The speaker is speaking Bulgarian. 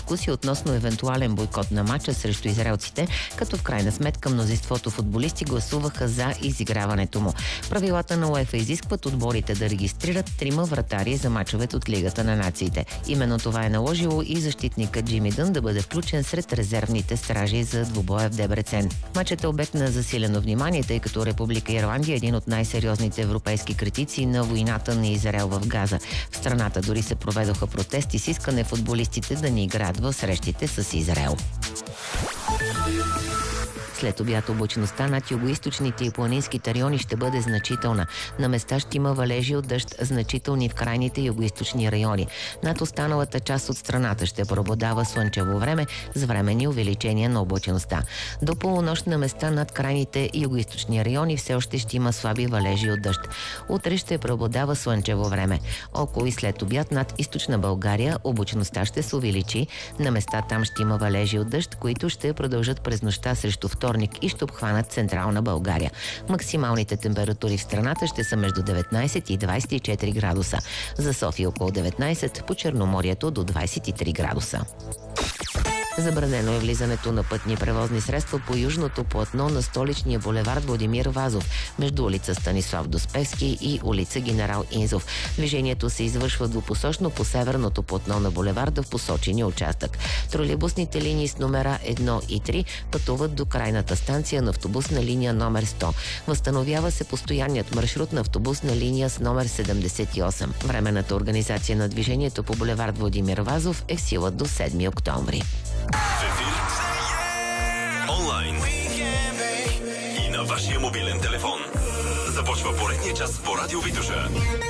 дискусия относно евентуален бойкот на матча срещу израелците, като в крайна сметка мнозинството футболисти гласуваха за изиграването му. Правилата на УЕФА изискват отборите да регистрират 3 вратари за мачовете от Лигата на нациите. Именно това е наложило и защитника Джими Дън да бъде включен сред резервните стражи за двубоя в Дебрецен. Матчът е обект на засилено внимание, тъй като Република Ирландия е един от най-сериозните европейски критици на войната на Израел в Газа. В страната дори се проведоха протести с искане футболистите да не играят в срещите с Израел. След обяд облачността над югоизточните и планинските райони ще бъде значителна. На места ще има валежи от дъжд, значителни в крайните югоизточни райони. Над останалата част от страната ще преобладава слънчево време с временни увеличения на облачността. До полунощ на места над крайните югоизточни райони все още ще има слаби валежи от дъжд. Утре ще преобладава слънчево време. Около и след обяд над източна България облачността ще се увеличи. На места там ще има валежи от дъжд, които ще продължат през нощта срещу вторник и ще обхванат централна България. Максималните температури в страната ще са между 19 и 24 градуса. За София около 19, по Черноморието до 23 градуса. Забранено е влизането на пътни превозни средства по южното платно на столичния булевард Владимир Вазов, между улица Станислав Доспевски и улица Генерал Инзов. Движението се извършва двупосочно по северното платно на булеварда в посочения участък. Тролейбусните линии с номера 1 и 3 пътуват до крайната станция на автобусна линия номер 100. Възстановява се постоянният маршрут на автобусна линия с номер 78. Временната организация на движението по булевард Владимир Вазов е в сила до 7 октомври. В ефир, онлайн и на вашия мобилен телефон. Започва поредния час по Радио Витоша.